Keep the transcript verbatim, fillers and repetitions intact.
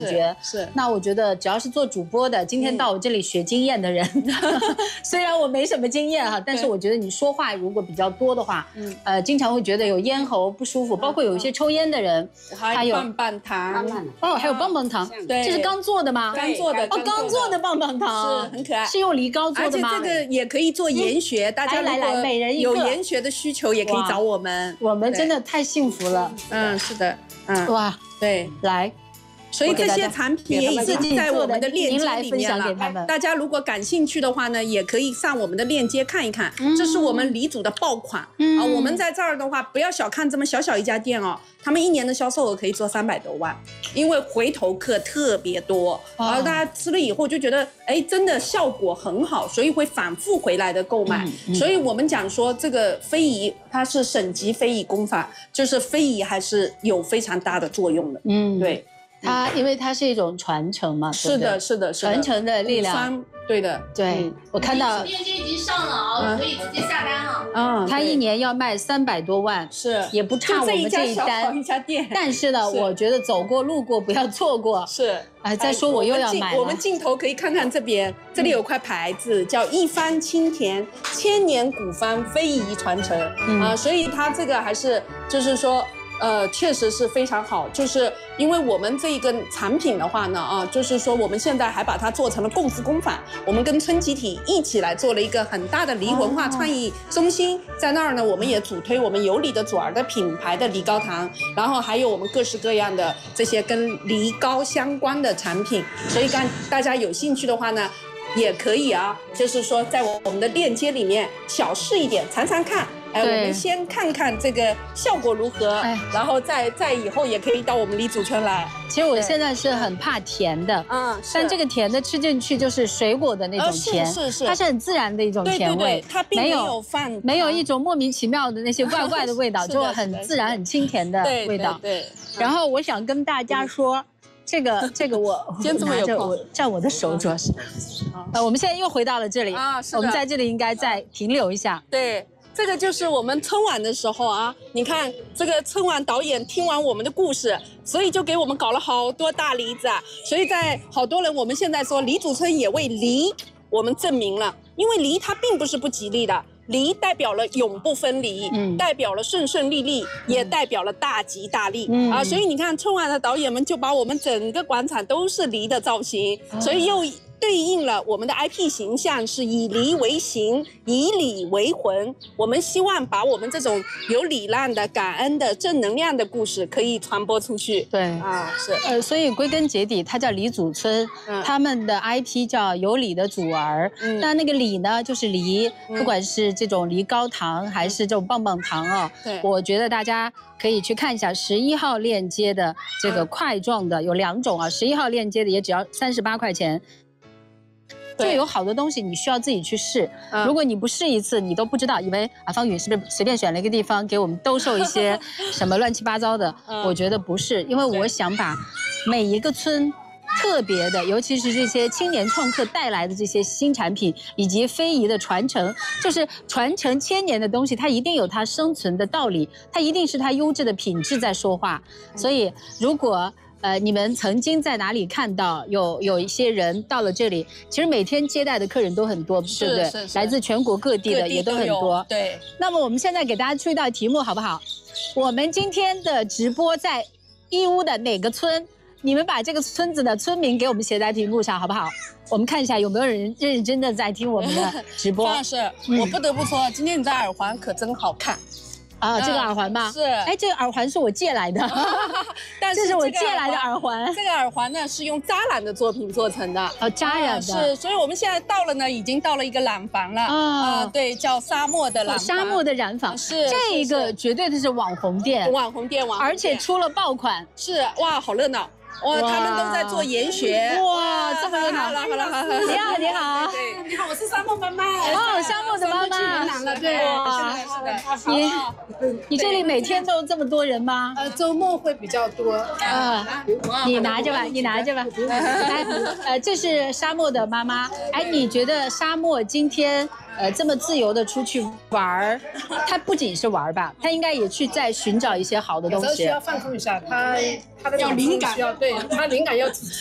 觉。 是。 那我觉得只要是做主播的，今天到我这里学经验的人，嗯、虽然我没什么经验哈，但是我觉得你说话如果比较多的话，嗯，呃，经常会觉得有咽喉不舒服，包括有一些抽烟的人， 还有棒棒糖， 哦，还有棒棒糖， 对， 这是刚做的吗？ 刚做的， 哦，刚做的棒棒糖， 是很可爱， 是用梨膏做的吗？ 而且这个也可以做研学，大家来来来，每人一个。 有研学的需求也可以找我们， 我们真的太幸福了。 嗯，是的，嗯， 哇， 对， 来。 所以这些产品也已经在我们的链接里面了。大家如果感兴趣的话呢，也可以上我们的链接看一看。嗯、这是我们李组的爆款、嗯、啊！我们在这儿的话，不要小看这么小小一家店哦，他们一年的销售额可以做三百多万，因为回头客特别多，然后大家吃了以后就觉得，哎，真的效果很好，所以会反复回来的购买。嗯嗯、所以我们讲说，这个非遗它是省级非遗工坊，就是非遗还是有非常大的作用的。嗯，对。 它因为它是一种传承嘛， 是的，是的，是的，传承的力量， 对的， 对。我看到链接已经上了啊，可以直接下单了。 嗯，它一年要卖三百多万， 是也不差我们这一单。 一家店， 但是呢，我觉得走过路过不要错过。 是， 哎，再说我又要买了。 我们镜头可以看看这边，这里有块牌子叫一番清甜，千年古方非遗传承啊，所以它这个还是就是说。呃，确实是非常好，就是因为我们这一个产品的话呢，啊，就是说我们现在还把它做成了共识工坊，我们跟村集体一起来做了一个很大的梨文化创意中心，在那儿呢，我们也主推我们有梨的祖儿的品牌的梨膏糖，然后还有我们各式各样的这些跟梨膏相关的产品，所以干大家有兴趣的话呢，也可以啊，就是说在我们的链接里面小试一点，尝尝看。哎，我们先看看这个效果如何，哎、然后再再以后也可以到我们李祖村来。 其实我现在是很怕甜的，嗯，但这个甜的吃进去就是水果的那种甜， 呃、是是是， 它是很自然的一种甜味， 对对对，它并没有放， 没有一种莫名其妙的那些怪怪的味道，就很自然、很清甜的味道。 对对。 然后我想跟大家说，这个这个我今天这么有空， 占我的手主要是，呃，我们现在又回到了这里啊，我们在这里应该再停留一下， 对。这个就是我们春晚的时候啊，你看这个春晚导演听完我们的故事，所以就给我们搞了好多大梨子啊。所以在好多人我们现在说李祖村也为梨我们证明了，因为梨它并不是不吉利的，梨代表了永不分离，嗯，代表了顺顺利利，也代表了大吉大利，嗯啊。所以你看春晚的导演们就把我们整个广场都是梨的造型，所以又对应了我们的 I P 形象是以梨为形，以礼为魂。我们希望把我们这种有礼让的、感恩的、正能量的故事可以传播出去。 对啊，是呃，所以归根结底，它叫李祖村，嗯、他们的 I P 叫有礼的祖儿。嗯、那那个礼呢，就是梨，嗯、不管是这种梨膏糖还是这种棒棒糖哦。对，我觉得大家可以去看一下十一号链接的这个块状的，有两种啊，十一号链接的也只要三十八块钱。就有好多东西你需要自己去试，嗯、如果你不试一次，你都不知道，以为啊方宇是不是随便选了一个地方给我们兜售一些什么乱七八糟的？嗯、我觉得不是，因为我想把每一个村特别的，尤其是这些青年创客带来的这些新产品，以及非遗的传承，就是传承千年的东西，它一定有它生存的道理，它一定是它优质的品质在说话。所以如果呃，你们曾经在哪里看到有有一些人到了这里？其实每天接待的客人都很多，对不对？是是来自全国各地的也都很多。 对。 那么我们现在给大家出一道题目，好不好？我们今天的直播在义乌的哪个村？你们把这个村子的村民给我们写在屏幕上，好不好？我们看一下有没有人认真的在听我们的直播。 方老师，嗯、我不得不说，今天你的耳环可真好看。 啊，这个耳环吧， 是， 哎，这个耳环是我借来的， 但是这是我借来的耳环。 这个耳环呢是用扎染的作品做成的， 哦，扎染的， 是，所以我们现在到了呢，已经到了一个染坊了，啊，对，叫沙漠的染坊， 沙漠的染坊， 是这一个绝对的是网红店， 网红店，网红店， 而且出了爆款， 是，哇，好热闹。哇，他们都在做研学， 哇，这么热闹！ 好了好了好了， 你好你好， 你好，我是沙漠妈妈。 哦，沙沙漠的妈妈。 去云南了，对。哇， 你你这里每天都这么多人吗？ 呃，周末会比较多。 啊，你拿着吧，你拿着吧。来，呃，这是沙漠的妈妈。哎，你觉得沙漠今天呃这么自由的出去玩儿，他不仅是玩儿吧，他应该也去再寻找一些好的东西。 有时候需要放空一下，他他的灵感需要对他灵感要